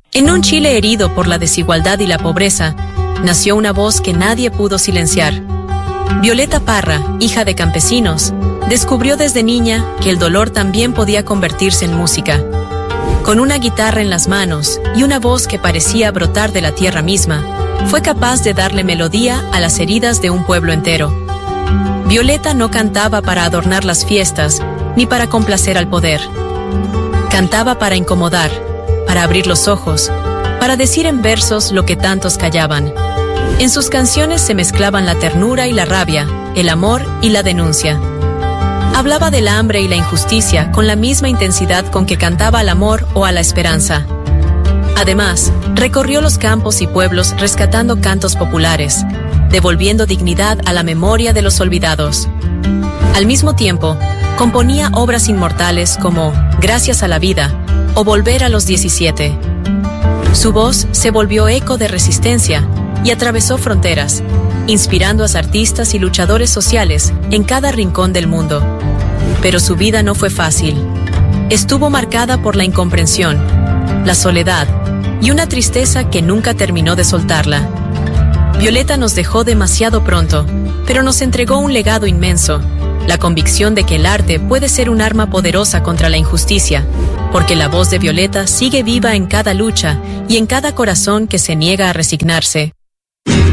En un Chile herido por la desigualdad y la pobreza, nació una voz que nadie pudo silenciar. Violeta Parra, hija de campesinos, descubrió desde niña que el dolor también podía convertirse en música. Con una guitarra en las manos y una voz que parecía brotar de la tierra misma, fue capaz de darle melodía a las heridas de un pueblo entero. Violeta no cantaba para adornar las fiestas ni para complacer al poder. Cantaba para incomodar, para abrir los ojos, para decir en versos lo que tantos callaban. En sus canciones se mezclaban la ternura y la rabia, el amor y la denuncia. Hablaba del hambre y la injusticia con la misma intensidad con que cantaba al amor o a la esperanza. Además, recorrió los campos y pueblos rescatando cantos populares, devolviendo dignidad a la memoria de los olvidados. Al mismo tiempo, componía obras inmortales como Gracias a la vida o Volver a los 17. Su voz se volvió eco de resistencia y atravesó fronteras, inspirando a artistas y luchadores sociales en cada rincón del mundo. Pero su vida no fue fácil. Estuvo marcada por la incomprensión, la soledad y una tristeza que nunca terminó de soltarla. Violeta nos dejó demasiado pronto, pero nos entregó un legado inmenso, la convicción de que el arte puede ser un arma poderosa contra la injusticia, porque la voz de Violeta sigue viva en cada lucha y en cada corazón que se niega a resignarse.